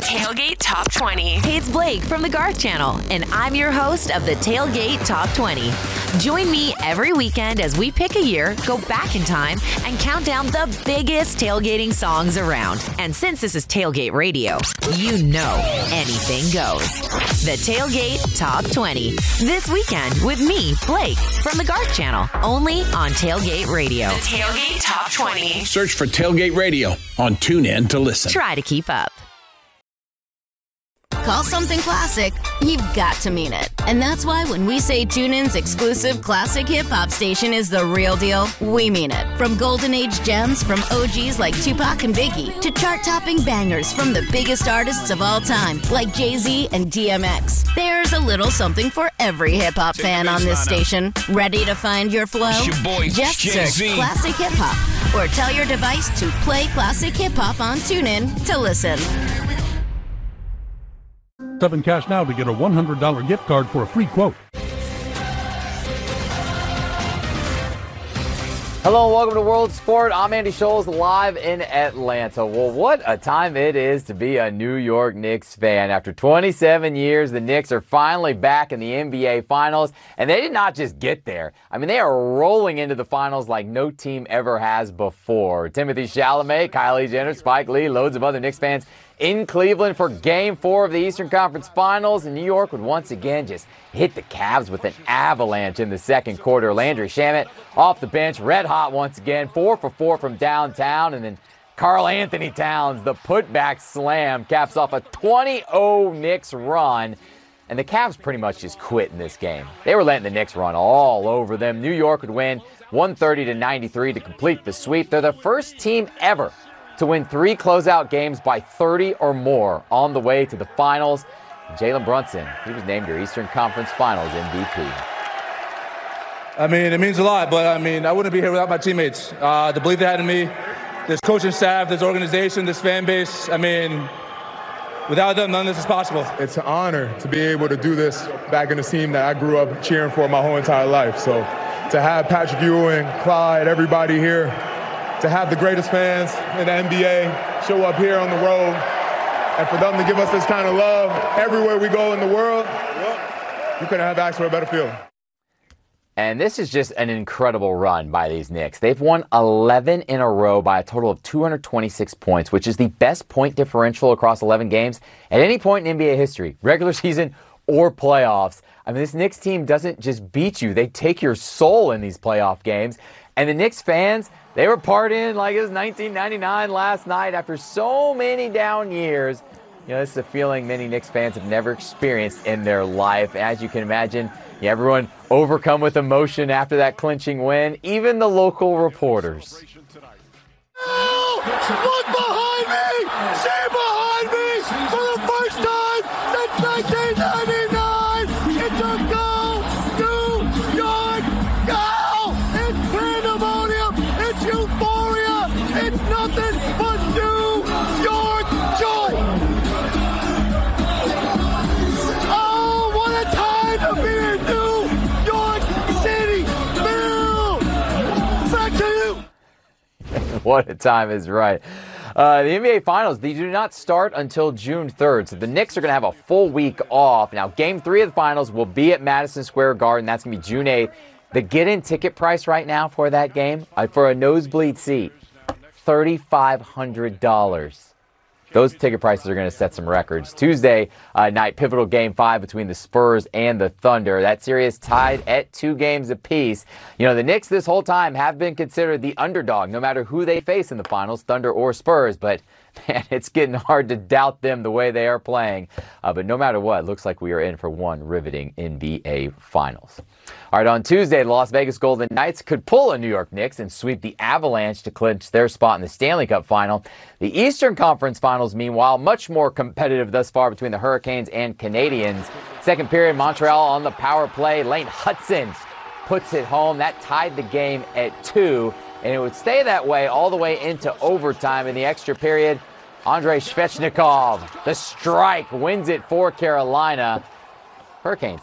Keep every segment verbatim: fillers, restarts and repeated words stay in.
Tailgate Top twenty. Hey, it's Blake from the Garth Channel, and I'm your host of the Tailgate Top twenty. Join me every weekend as we pick a year, go back in time, and count down the biggest tailgating songs around. And since this is Tailgate Radio, you know anything goes. The Tailgate Top twenty. This weekend with me, Blake, from the Garth Channel, only on Tailgate Radio. The Tailgate Top twenty. Search for Tailgate Radio on TuneIn to listen. Try to keep up. Call something classic, you've got to mean it. And that's why when we say TuneIn's exclusive classic hip-hop station is the real deal, we mean it. From golden age gems from O Gs like Tupac and Biggie to chart-topping bangers from the biggest artists of all time like Jay-Z and D M X. There's a little something for every hip-hop fan on this station. Ready to find your flow? Your boy, Just Jay-Z. search Classic Hip Hop or tell your device to play Classic Hip Hop on TuneIn to listen. Seven Cash now to get a one hundred dollars gift card for a free quote. Hello and welcome to World Sport. I'm Andy Scholes, live in Atlanta. Well, what a time it is to be a New York Knicks fan. After twenty-seven years, the Knicks are finally back in the N B A Finals, and they did not just get there. I mean, they are rolling into the finals like no team ever has before. Timothy Chalamet, Kylie Jenner, Spike Lee, loads of other Knicks fans in Cleveland for Game four of the Eastern Conference Finals, and New York would once again just hit the Cavs with an avalanche in the second quarter. Landry Shamet off the bench, red hot once again, four for four from downtown, and then Karl Anthony Towns, the putback slam, caps off a twenty oh Knicks run, and the Cavs pretty much just quit in this game. They were letting the Knicks run all over them. New York would win one thirty to ninety-three to complete the sweep. They're the first team ever to win three closeout games by thirty or more on the way to the finals. Jalen Brunson, he was named your Eastern Conference Finals M V P. I mean, it means a lot, but I mean, I wouldn't be here without my teammates. Uh, the belief they had in me, this coaching staff, this organization, this fan base, I mean, without them, none of this is possible. It's an honor to be able to do this back in the team that I grew up cheering for my whole entire life. So to have Patrick Ewing, Clyde, everybody here, to have the greatest fans in the N B A show up here on the road, and for them to give us this kind of love everywhere we go in the world, you couldn't have asked for a better feeling. And this is just an incredible run by these Knicks. They've won eleven in a row by a total of two hundred twenty-six points, which is the best point differential across eleven games at any point in N B A history, regular season or playoffs. I mean, this Knicks team doesn't just beat you. They take your soul in these playoff games. And the Knicks fans, they were partying like it was nineteen ninety-nine last night after so many down years. You know, this is a feeling many Knicks fans have never experienced in their life. As you can imagine, yeah, everyone overcome with emotion after that clinching win, even the local reporters. Oh, look behind me! See behind me! For the first time since nineteen ninety-nine, it's a goal! New York goal! It's pandemonium! It's euphoria! It's nothing but New York joy! Oh, what a time to be in New York City! Bill! Back to you! What a time is right. Uh, the N B A Finals, they do not start until June third, so the Knicks are going to have a full week off. Now, Game three of the Finals will be at Madison Square Garden. That's going to be June eighth. The get-in ticket price right now for that game, uh, for a nosebleed seat, three thousand five hundred dollars. Those ticket prices are going to set some records. Tuesday uh, night, pivotal Game five between the Spurs and the Thunder. That series tied at two games apiece. You know, the Knicks this whole time have been considered the underdog, no matter who they face in the finals, Thunder or Spurs. But, man, it's getting hard to doubt them the way they are playing. Uh, but no matter what, it looks like we are in for one riveting N B A Finals. All right, on Tuesday, the Las Vegas Golden Knights could pull a New York Knicks and sweep the Avalanche to clinch their spot in the Stanley Cup Final. The Eastern Conference Finals, meanwhile, much more competitive thus far between the Hurricanes and Canadiens. Second period, Montreal on the power play. Lane Hudson puts it home. That tied the game at two, and it would stay that way all the way into overtime. In the extra period, Andrei Svechnikov, the strike, wins it for Carolina. Hurricanes now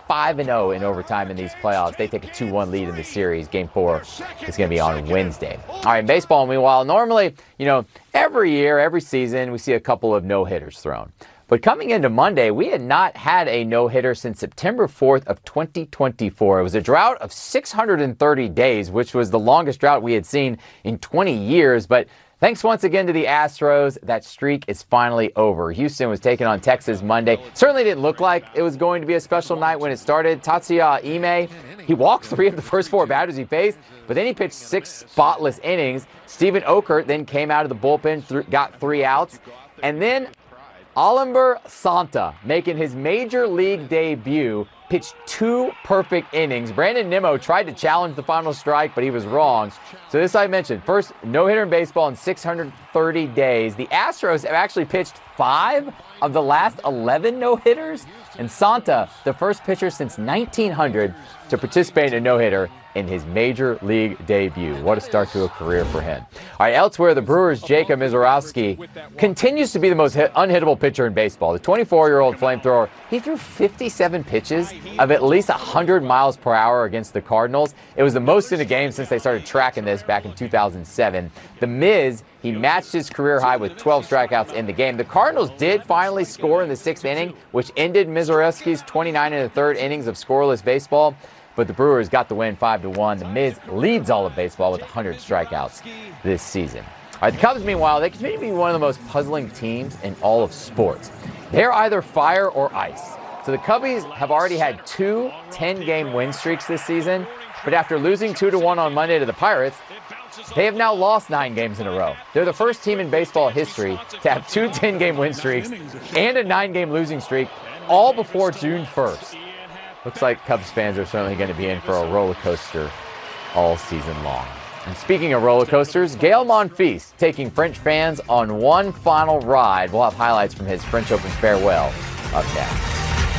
five and oh in overtime in these playoffs. They take a two one lead in the series. Game four is going to be on Wednesday. All right, in baseball, meanwhile, normally, you know, every year, every season, we see a couple of no-hitters thrown. But coming into Monday, we had not had a no-hitter since September fourth of twenty twenty-four. It was a drought of six hundred thirty days, which was the longest drought we had seen in twenty years. But thanks once again to the Astros, that streak is finally over. Houston was taking on Texas Monday. Certainly didn't look like it was going to be a special night when it started. Tatsuya Ime, he walked three of the first four batters he faced, but then he pitched six spotless innings. Steven Okert then came out of the bullpen, th- got three outs, and then Alimber Santa, making his major league debut, pitched two perfect innings. Brandon Nimmo tried to challenge the final strike, but he was wrong. So this I mentioned, first no-hitter in baseball in six hundred thirty days. The Astros have actually pitched five of the last eleven no-hitters, and Santa, the first pitcher since nineteen hundred to participate in a no-hitter in his major league debut. What a start to a career for him. All right, elsewhere, the Brewers' Jacob Misiorowski continues to be the most hit, unhittable pitcher in baseball. The twenty-four-year-old flamethrower, he threw fifty-seven pitches of at least one hundred miles per hour against the Cardinals. It was the most in a game since they started tracking this back in two thousand seven. The Miz, he matched his career high with twelve strikeouts in the game. The Cardinals did finally score in the sixth inning, which ended Misiorowski's twenty-nine and a third innings of scoreless baseball. But the Brewers got the win five to one. The Miz leads all of baseball with one hundred strikeouts this season. All right, the Cubs, meanwhile, they continue to be one of the most puzzling teams in all of sports. They're either fire or ice. So the Cubbies have already had two ten-game win streaks this season, but after losing two to one on Monday to the Pirates, they have now lost nine games in a row. They're the first team in baseball history to have two ten-game win streaks and a nine-game losing streak, all before June first. Looks like Cubs fans are certainly going to be in for a roller coaster all season long. And speaking of roller coasters, Gael Monfils taking French fans on one final ride. We'll have highlights from his French Open farewell up next.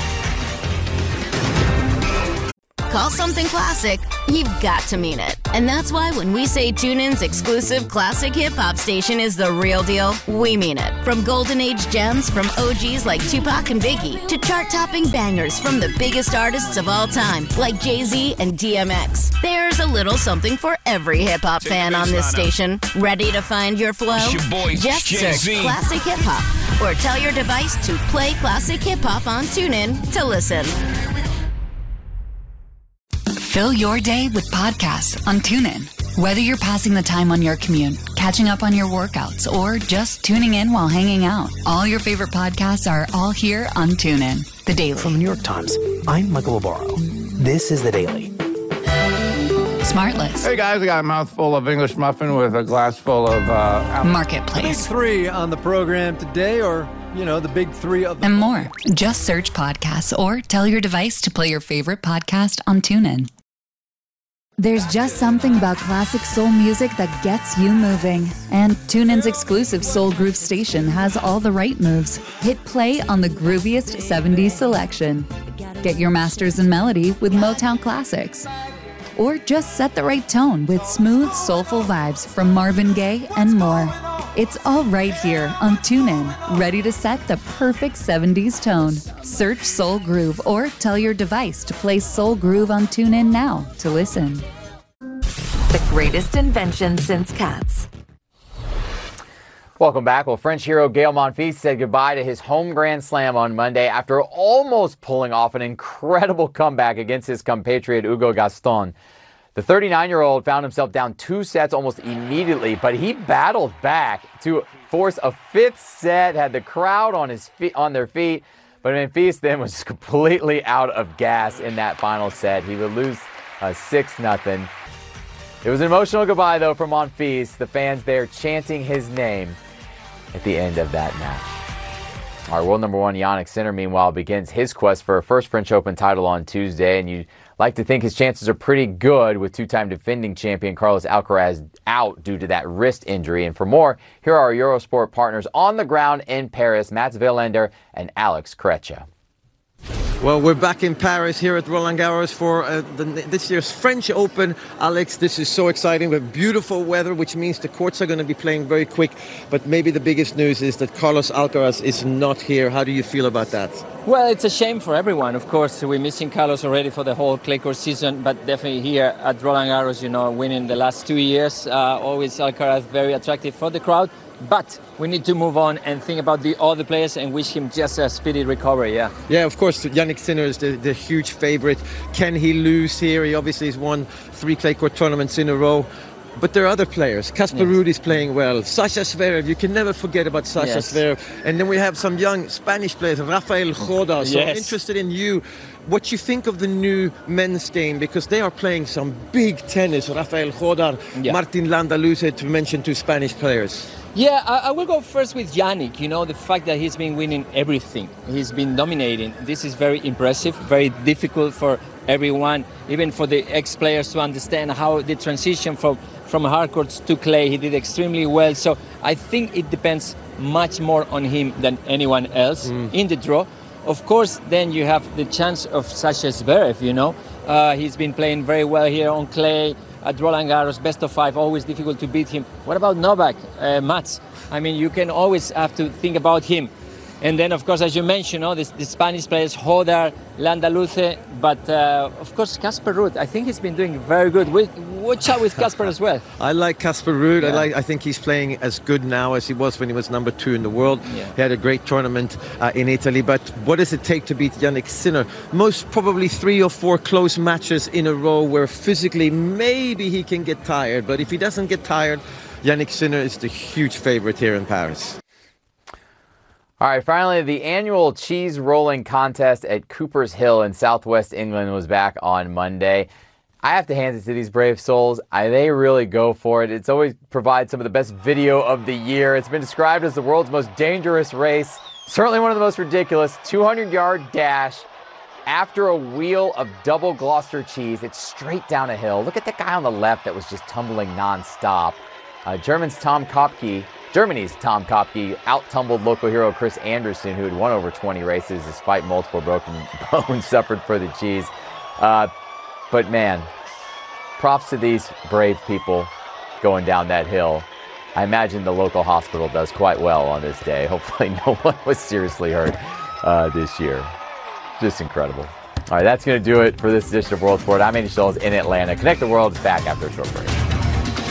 Call something classic, you've got to mean it. And that's why when we say TuneIn's exclusive classic hip-hop station is the real deal, we mean it. From Golden Age gems from O Gs like Tupac and Biggie to chart-topping bangers from the biggest artists of all time like Jay-Z and D M X. There's a little something for every hip-hop fan on this station. Ready to find your flow? Just search Classic Hip Hop or tell your device to play Classic Hip Hop on TuneIn to listen. Fill your day with podcasts on TuneIn. Whether you're passing the time on your commute, catching up on your workouts, or just tuning in while hanging out, all your favorite podcasts are all here on TuneIn. The Daily. From the New York Times, I'm Michael Lobaro. This is The Daily. Smartless. Hey guys, I got a mouthful of English muffin with a glass full of uh, Marketplace. Big three on the program today, or, you know, the big three of the... And more. Just search podcasts or tell your device to play your favorite podcast on TuneIn. There's just something about classic soul music that gets you moving. And TuneIn's exclusive Soul Groove station has all the right moves. Hit play on the grooviest seventies selection. Get your masters in melody with Motown classics. Or just set the right tone with smooth, soulful vibes from Marvin Gaye and more. It's all right here on TuneIn, ready to set the perfect seventies tone. Search Soul Groove or tell your device to play Soul Groove on TuneIn now to listen. The greatest invention since cats. Welcome back. Well, French hero Gael Monfils said goodbye to his home Grand Slam on Monday after almost pulling off an incredible comeback against his compatriot Hugo Gaston. The thirty-nine-year-old found himself down two sets almost immediately, but he battled back to force a fifth set, had the crowd on his feet, on their feet, but Monfils then was completely out of gas in that final set. He would lose uh, six nothing. It was an emotional goodbye, though, for Monfils, the fans there chanting his name at the end of that match. Our world number one Jannik Sinner, meanwhile, begins his quest for a first French Open title on Tuesday, and you'd like to think his chances are pretty good with two-time defending champion Carlos Alcaraz out due to that wrist injury. And for more, here are our Eurosport partners on the ground in Paris, Mats Wilander and Alex Krejci. Well, we're back in Paris here at Roland Garros for uh, the, this year's French Open. Alex, this is so exciting with beautiful weather, which means the courts are going to be playing very quick. But maybe the biggest news is that Carlos Alcaraz is not here. How do you feel about that? Well, it's a shame for everyone. Of course, we're missing Carlos already for the whole clay court season, but definitely here at Roland Garros, you know, winning the last two years, uh, always Alcaraz very attractive for the crowd. But we need to move on and think about the other players and wish him just a speedy recovery, yeah. Yeah, of course, Jannik Sinner is the, the huge favorite. Can he lose here? He obviously has won three clay court tournaments in a row. But there are other players. Casper yes. Ruud is playing well. Sasha Zverev, you can never forget about Sasha yes. Zverev. And then we have some young Spanish players, Rafael Jodar. So yes. I'm interested in you, what you think of the new men's game, because they are playing some big tennis. Rafael Jodar, yeah. Martin Landaluce, to mention two Spanish players. Yeah, I, I will go first with Jannik. You know, the fact that he's been winning everything. He's been dominating. This is very impressive, very difficult for everyone, even for the ex-players to understand how the transition from from hard courts to clay, he did extremely well. So I think it depends much more on him than anyone else mm. in the draw. Of course, then you have the chance of Sasha Zverev, you know. Uh, he's been playing very well here on clay at Roland Garros, best of five, always difficult to beat him. What about Novak, uh, Mats? I mean, you can always have to think about him. And then, of course, as you mentioned, you know, the, the Spanish players, Jodar, Landaluce, but uh, of course, Casper Ruud. I think he's been doing very good. We, watch out with Casper as well. I like Casper Ruud. Yeah. I like. I think he's playing as good now as he was when he was number two in the world. Yeah. He had a great tournament uh, in Italy. But what does it take to beat Jannik Sinner? Most probably three or four close matches in a row where physically maybe he can get tired. But if he doesn't get tired, Jannik Sinner is the huge favorite here in Paris. All right, finally, the annual cheese rolling contest at Cooper's Hill in southwest England was back on Monday. I have to hand it to these brave souls. I, they really go for it. It's always provides some of the best video of the year. It's been described as the world's most dangerous race. Certainly one of the most ridiculous. two hundred yard dash after a wheel of double Gloucester cheese. It's straight down a hill. Look at the guy on the left that was just tumbling nonstop. Uh, German's Tom Kopke. Germany's Tom Kopke out-tumbled local hero Chris Anderson, who had won over twenty races despite multiple broken bones suffered for the cheese. Uh, but man, props to these brave people going down that hill. I imagine the local hospital does quite well on this day. Hopefully no one was seriously hurt uh, this year. Just incredible. All right, that's going to do it for this edition of World Sport. I'm Andy Schultz in Atlanta. Connect the World is back after a short break.